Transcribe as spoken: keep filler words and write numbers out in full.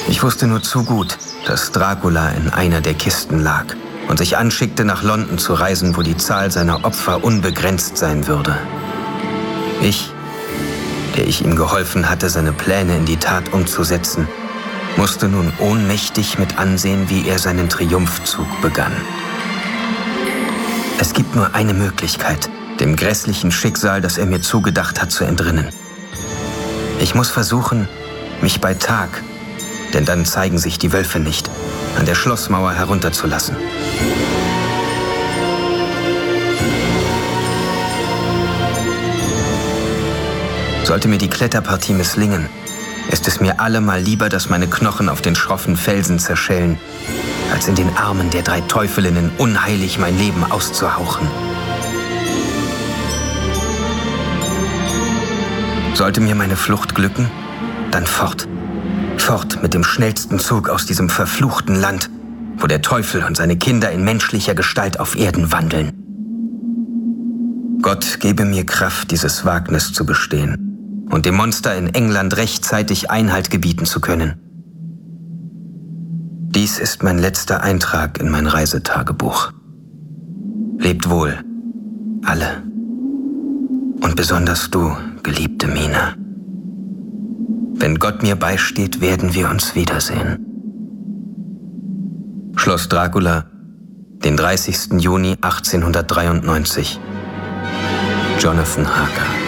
Ich wusste nur zu gut, dass Dracula in einer der Kisten lag und sich anschickte, nach London zu reisen, wo die Zahl seiner Opfer unbegrenzt sein würde. Ich, der ich ihm geholfen hatte, seine Pläne in die Tat umzusetzen, musste nun ohnmächtig mit ansehen, wie er seinen Triumphzug begann. Es gibt nur eine Möglichkeit, dem grässlichen Schicksal, das er mir zugedacht hat, zu entrinnen. Ich muss versuchen, mich bei Tag, denn dann zeigen sich die Wölfe nicht, an der Schlossmauer herunterzulassen. Sollte mir die Kletterpartie misslingen, ist es mir allemal lieber, dass meine Knochen auf den schroffen Felsen zerschellen, als in den Armen der drei Teufelinnen unheilig mein Leben auszuhauchen. Sollte mir meine Flucht glücken, dann fort. Fort mit dem schnellsten Zug aus diesem verfluchten Land, wo der Teufel und seine Kinder in menschlicher Gestalt auf Erden wandeln. Gott gebe mir Kraft, dieses Wagnis zu bestehen und dem Monster in England rechtzeitig Einhalt gebieten zu können. Dies ist mein letzter Eintrag in mein Reisetagebuch. Lebt wohl, alle. Und besonders du, geliebte Mina. Wenn Gott mir beisteht, werden wir uns wiedersehen. Schloss Dracula, den dreißigsten Juni achtzehnhundertdreiundneunzig. Jonathan Harker.